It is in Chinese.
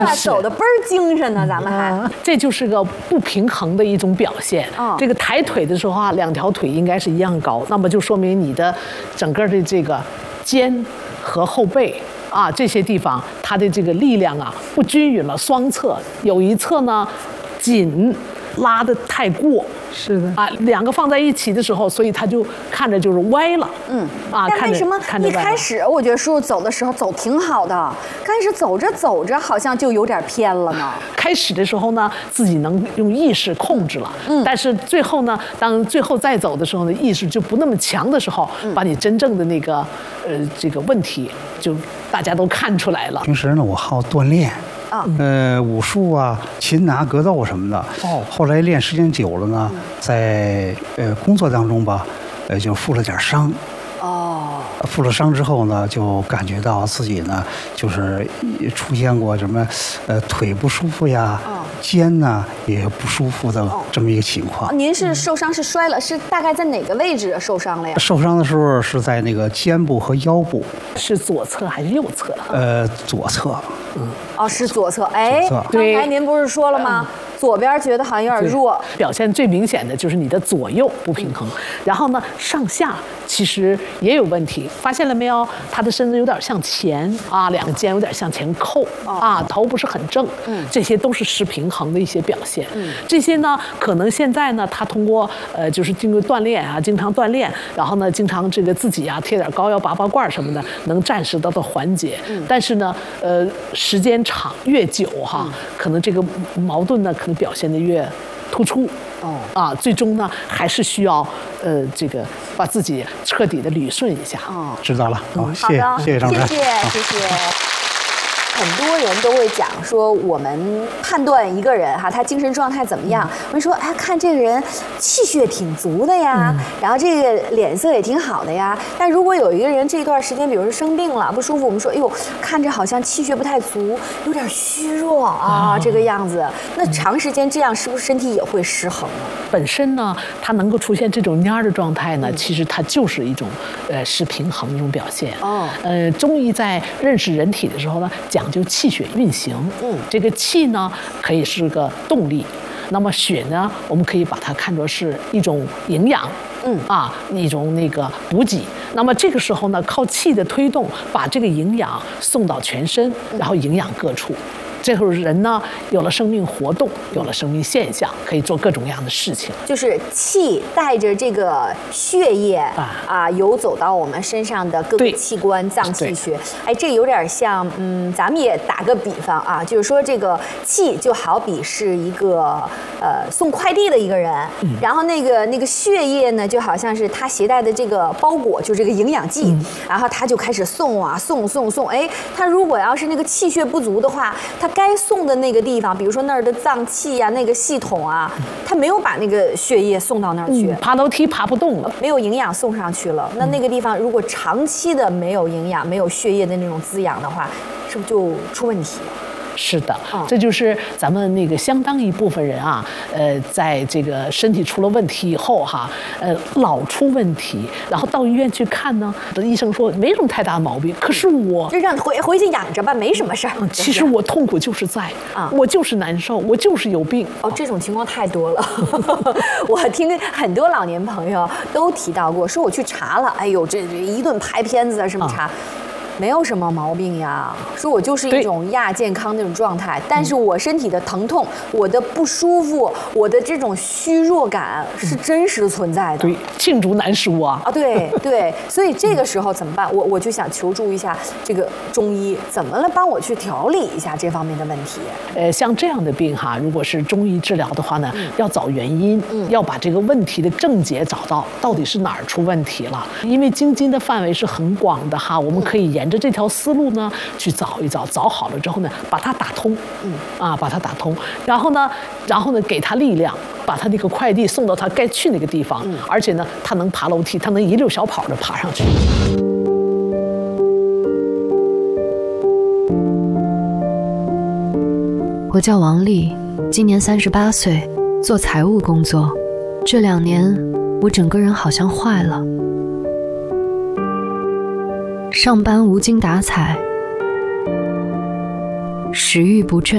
走的倍儿精神呢，咱们还。 这就是个不平衡的一种表现。这个抬腿的时候啊，两条腿应该是一样高，那么就说明你的整个的这个肩和后背啊这些地方，它的这个力量啊不均匀了，双侧有一侧呢紧拉得太过。 是的啊，两个放在一起的时候，所以它就看着就是歪了。 但为什么一开始我觉得叔叔走的时候走挺好的，开始走着走着好像就有点偏了呢？ 开始的时候呢，自己能用意识控制了，但是最后呢，当最后再走的时候呢，意识就不那么强的时候，把你真正的那个这个问题就大家都看出来了。 平时呢，我好锻炼。武术啊、擒拿、格斗什么的。后来练时间久了呢，在工作当中吧，就负了点伤。负了伤之后呢，就感觉到自己呢，就是出现过什么腿不舒服呀，肩呢也不舒服的这么一个情况。 您是受伤是摔了，是大概在哪个位置受伤了呀？ 受伤的时候是在那个肩部和腰部。 是左侧还是右侧？ 左侧。 是左侧。哎，刚才您不是说了吗？左边觉得好像有点弱， 表现最明显的就是你的左右不平衡，然后呢上下其实也有问题，发现了没有？他的身子有点向前啊，两个肩有点向前扣啊，头不是很正，这些都是失平衡的一些表现。这些呢，可能现在呢，他通过就是经过锻炼啊，经常锻炼，然后呢，经常这个自己啊贴点高腰拔拔罐什么的，能暂时得到缓解。但是呢，时间长越久哈，可能这个矛盾呢，可能表现得越突出。最终呢，还是需要这个把自己彻底的捋顺一下。 知道了，好，谢谢张开，谢谢。很多人都会讲说，我们判断一个人哈，他精神状态怎么样？我们说，哎，看这个人气血挺足的呀，然后这个脸色也挺好的呀。但如果有一个人这段时间，比如说生病了不舒服，我们说，哎呦，看着好像气血不太足，有点虚弱啊，这个样子。那长时间这样，是不是身体也会失衡呢？ 本身呢，它能够出现这种蔫的状态呢，其实它就是一种失平衡的一种表现。中医在认识人体的时候呢，讲究气血运行。这个气呢可以是个动力，那么血呢，我们可以把它看作是一种营养。一种那个补给。那么这个时候呢，靠气的推动，把这个营养送到全身，然后营养各处。这会儿人呢有了生命活动，有了生命现象，可以做各种各样的事情。 就是气带着这个血液游走到我们身上的各个器官、脏器穴。哎，这有点像咱们也打个比方啊，就是说这个气就好比是一个送快递的一个人，然后那个血液呢就好像是他携带的这个包裹，就是这个营养剂，然后他就开始送。哎，他如果要是那个气血不足的话，他该送的那个地方，比如说那儿的脏器呀、那个系统啊，他没有把那个血液送到那儿去， 爬楼梯爬不动了， 没有营养送上去了。那个地方如果长期的没有营养、没有血液的那种滋养的话，是不是就出问题了？ 是的，这就是咱们那个相当一部分人啊，在这个身体出了问题以后哈，老出问题，然后到医院去看呢，医生说没什么太大的毛病，可是我就让回去养着吧，没什么事儿。 其实我痛苦就是在我就是难受，我就是有病。 这种情况太多了。我听很多老年朋友都提到过，说我去查了，哎呦，这一顿拍片子什么查。没有什么毛病呀，说我就是一种亚健康那种状态，但是我身体的疼痛、我的不舒服、我的这种虚弱感是真实存在的。 对，罄竹难书啊！ 对，所以这个时候怎么办？我就想求助一下这个中医，怎么来帮我去调理一下这方面的问题？ 像这样的病哈，如果是中医治疗的话呢，要找原因，要把这个问题的症结找到底是哪儿出问题了。因为经筋的范围是很广的哈，我们可以沿着这条思路呢去找一找，找好了之后呢，把它打通，把它打通，然后呢，给它力量，把它那个快递送到它该去那个地方，而且呢，它能爬楼梯，它能一溜小跑的爬上去。 我叫王丽，今年38岁，做财务工作。这2年，我整个人好像坏了。上班无精打采，食欲不振，